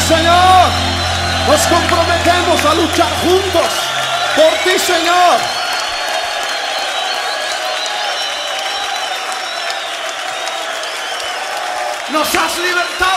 Señor. Nos comprometemos a luchar juntos por ti, Señor. Nos has libertado.